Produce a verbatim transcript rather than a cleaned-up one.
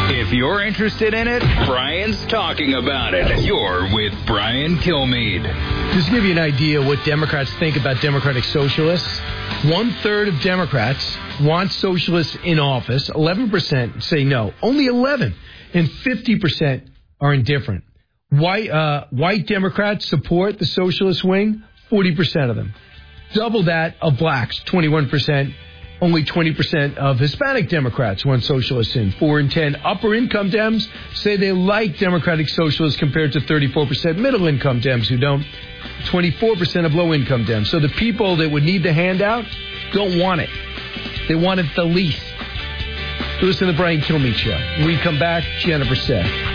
If you're interested in it, Brian's talking about it. You're with Brian Kilmeade. Just to give you an idea what Democrats think about democratic socialists, one-third of Democrats want socialists in office. eleven percent say no. Only eleven. And fifty percent are indifferent. White, uh, white Democrats support the socialist wing, forty percent of them. Double that of blacks, twenty-one percent. Only twenty percent of Hispanic Democrats want socialists in. four in ten upper-income Dems say they like democratic socialists compared to thirty-four percent middle-income Dems who don't. twenty-four percent of low-income Dems. So the people that would need the handout don't want it. They want it the least. Listen to the Brian Kilmeade Show. When we come back, Jennifer said.